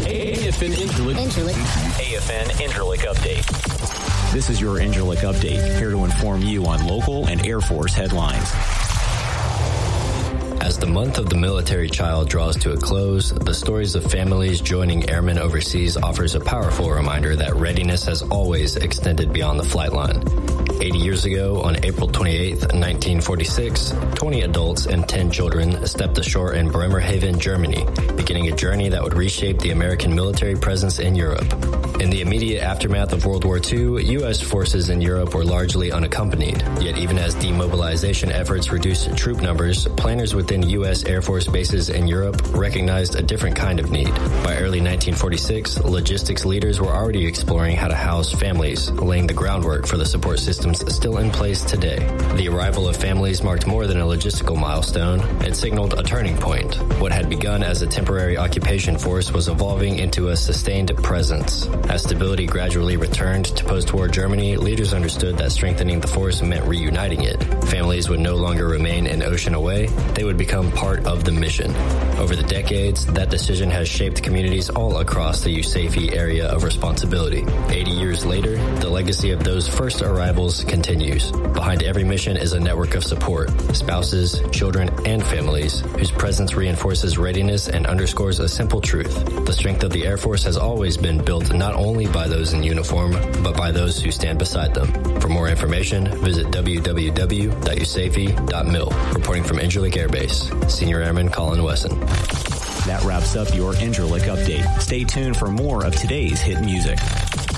AFN Incirlik Update. This is your Incirlik Update, here to inform you on local and Air Force headlines. As the month of the military child draws to a close, the stories of families joining airmen overseas offers a powerful reminder that readiness has always extended beyond the flight line. 80 years ago, on April 28, 1946, 20 adults and 10 children stepped ashore in Bremerhaven, Germany, beginning a journey that would reshape the American military presence in Europe. In the immediate aftermath of World War II, U.S. forces in Europe were largely unaccompanied. Yet even as demobilization efforts reduced troop numbers, planners within U.S. Air Force bases in Europe recognized a different kind of need. By early 1946, logistics leaders were already exploring how to house families, laying the groundwork for the support systems still in place today. The arrival of families marked more than a logistical milestone. It signaled a turning point. What had begun as a temporary occupation force was evolving into a sustained presence. As stability gradually returned to post-war Germany, leaders understood that strengthening the force meant reuniting it. Families would no longer remain an ocean away. They would become part of the mission. Over the decades, that decision has shaped communities all across the USAFE area of responsibility. 80 years later, the legacy of those first arrivals continues. Behind every mission is a network of support, spouses, children, and families, whose presence reinforces readiness and underscores a simple truth. The strength of the Air Force has always been built not only by those in uniform, but by those who stand beside them. For more information, visit www.usafe.mil. Reporting from Incirlik Air Base, Senior Airman Colin Wesson. That wraps up your Incirlik Update. Stay tuned for more of today's hit music.